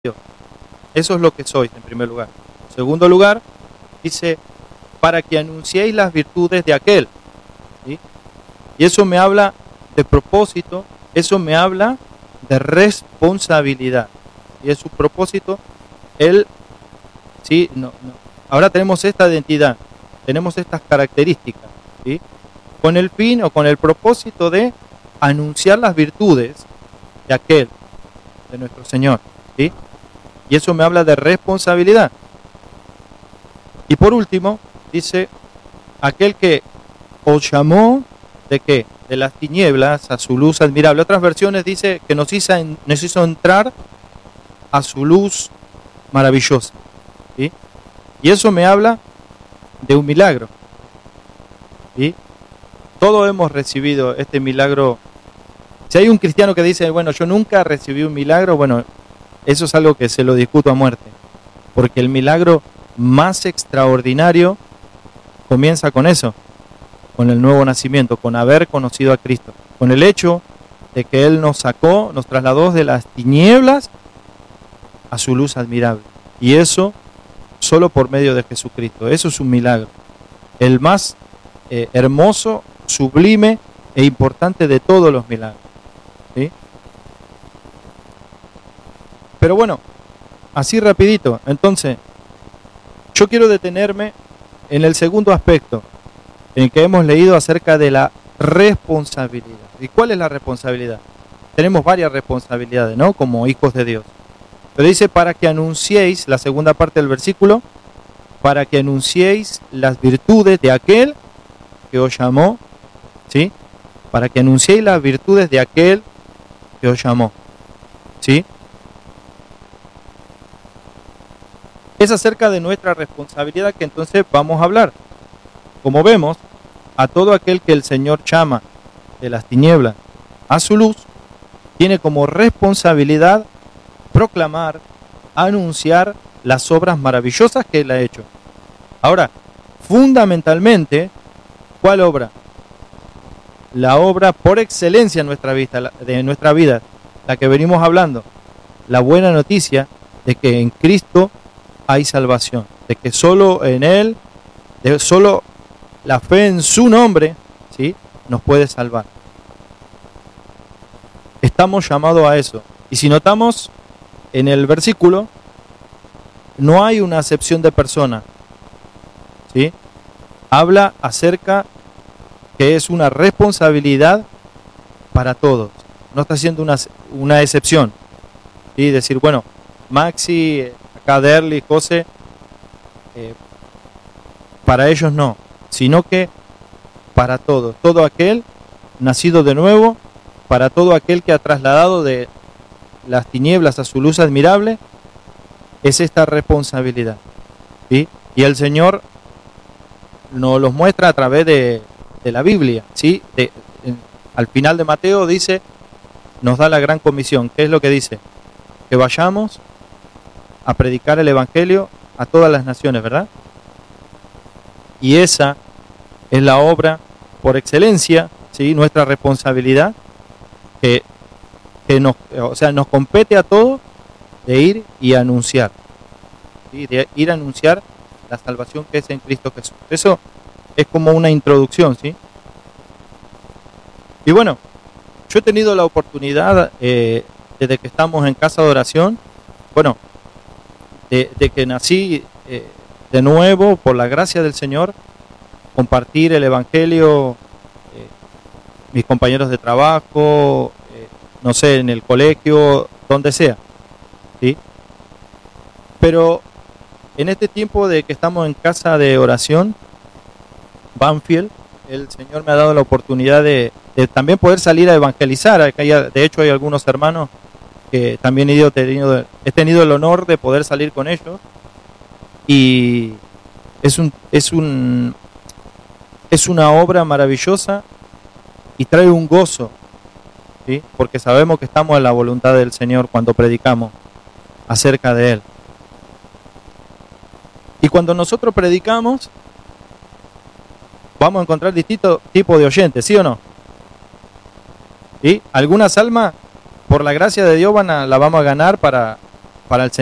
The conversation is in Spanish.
Dios. Eso es lo que sois, en primer lugar. En segundo lugar, dice, para que anunciéis las virtudes de aquel. ¿Sí? Y eso me habla de propósito, eso me habla de responsabilidad. Y es su propósito, él, ¿sí? Ahora tenemos esta identidad, tenemos estas características, ¿sí? Con el fin o con el propósito de anunciar las virtudes de aquel, de nuestro Señor, ¿sí? Y eso me habla de responsabilidad. Y por último, dice, aquel que os llamó, ¿de qué? De las tinieblas a su luz admirable. Otras versiones dice que nos hizo entrar a su luz maravillosa, ¿sí? Y eso me habla de un milagro, ¿sí? Todos hemos recibido este milagro. Si hay un cristiano que dice, bueno, yo nunca recibí un milagro, bueno, eso es algo que se lo discuto a muerte, porque el milagro más extraordinario comienza con eso, con el nuevo nacimiento, con haber conocido a Cristo, con el hecho de que Él nos sacó, nos trasladó de las tinieblas a su luz admirable. Y eso solo por medio de Jesucristo. Eso es un milagro. El más hermoso, sublime e importante de todos los milagros, ¿sí? Pero bueno, así rapidito. Entonces, yo quiero detenerme en el segundo aspecto, en el que hemos leído acerca de la responsabilidad. ¿Y cuál es la responsabilidad? Tenemos varias responsabilidades, ¿no? Como hijos de Dios. Pero dice, para que anunciéis, la segunda parte del versículo, para que anunciéis las virtudes de aquel que os llamó, ¿sí? Para que anunciéis las virtudes de aquel que os llamó, ¿sí? Es acerca de nuestra responsabilidad que entonces vamos a hablar. Como vemos, a todo aquel que el Señor llama de las tinieblas a su luz, tiene como responsabilidad proclamar, anunciar las obras maravillosas que Él ha hecho. Ahora, fundamentalmente, ¿cuál obra? La obra por excelencia de nuestra vida, la que venimos hablando, la buena noticia de que en Cristo hay salvación, de que solo en Él, de solo la fe en su nombre, ¿sí?, nos puede salvar. Estamos llamados a eso. Y si notamos en el versículo, no hay una acepción de persona, ¿sí? Habla acerca que es una responsabilidad para todos. No está haciendo una excepción, ¿sí? Decir, bueno, Maxi, acá Derly, José, para ellos no, sino que para todos, todo aquel nacido de nuevo, para todo aquel que ha trasladado de las tinieblas a su luz admirable, es esta responsabilidad, ¿sí? Y el Señor nos los muestra a través de la Biblia, ¿sí? Al final de Mateo dice, nos da la gran comisión. ¿Qué es lo que dice? Que vayamos a predicar el Evangelio a todas las naciones, ¿verdad? Y esa es la obra por excelencia, ¿sí? Nuestra responsabilidad, que nos compete a todos de ir y anunciar, ¿sí? De ir a anunciar la salvación que es en Cristo Jesús. Eso es como una introducción, ¿sí? Y bueno, yo he tenido la oportunidad, desde que estamos en casa de oración, bueno, de que nací de nuevo, por la gracia del Señor, compartir el Evangelio, mis compañeros de trabajo, no sé, en el colegio, donde sea, ¿sí? Pero en este tiempo de que estamos en casa de oración, Banfield, el Señor me ha dado la oportunidad de también poder salir a evangelizar. De hecho, hay algunos hermanos que también he tenido el honor de poder salir con ellos, y es una obra maravillosa y trae un gozo, ¿sí? Porque sabemos que estamos en la voluntad del Señor cuando predicamos acerca de Él. Y cuando nosotros predicamos, vamos a encontrar distintos tipos de oyentes, ¿sí o no? ¿Sí? Algunas almas, por la gracia de Dios, la vamos a ganar para para el